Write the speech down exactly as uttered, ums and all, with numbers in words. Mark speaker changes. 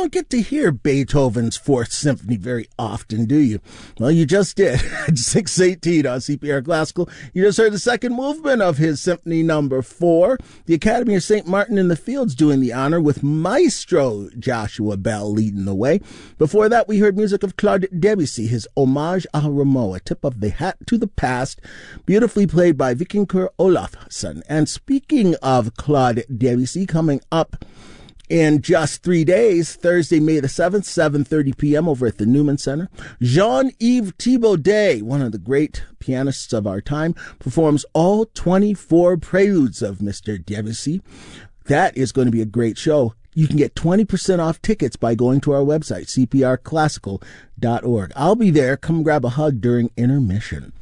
Speaker 1: don't get to hear Beethoven's Fourth Symphony very often, do you? Well, you just did. At six eighteen on C P R Classical, you just heard the second movement of his Symphony Number Four. The Academy of Saint Martin in the Fields doing the honor with Maestro Joshua Bell leading the way. Before that, we heard music of Claude Debussy, his Hommage à Rameau, a tip of the hat to the past, beautifully played by Vikingur Olafsson. And speaking of Claude Debussy, coming up in just three days, Thursday, May the seventh, seven thirty p.m. over at the Newman Center, Jean-Yves Thibaudet, one of the great pianists of our time, performs all twenty-four preludes of Mister Debussy. That is going to be a great show. You can get twenty percent off tickets by going to our website, c p r classical dot org. I'll be there. Come grab a hug during intermission.